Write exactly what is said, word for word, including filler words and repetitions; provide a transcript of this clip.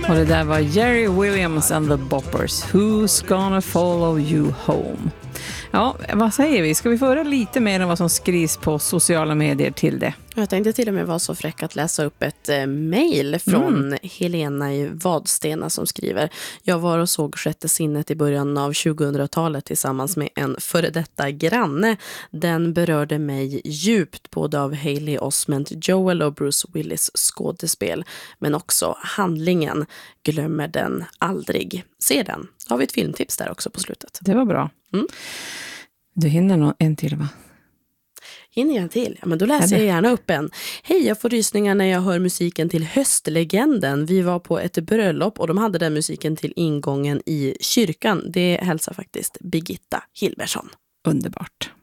Och det där var Jerry Williams and the Boppers. Who's gonna follow you home? Ja, vad säger vi? Ska vi föra lite mer om vad som skrivs på sociala medier till det? Jag tänkte till och med vara så fräck att läsa upp ett eh, mejl från mm. Helena i Vadstena som skriver: Jag var och såg Sjätte sinnet i början av tjugohundratalet tillsammans med en före detta granne. Den berörde mig djupt både av Hayley Osment, Joel och Bruce Willis skådespel, men också handlingen. Glömmer den aldrig. Se den. Då har vi ett filmtips där också på slutet. Det var bra. Mm. Du hinner nog en till, va? Hinner jag till? Ja, men då läser jag gärna upp en. Hej, jag får rysningar när jag hör musiken till Höstlegenden. Vi var på ett bröllop och de hade den musiken till ingången i kyrkan. Det hälsar faktiskt Birgitta Hilbersson. Underbart.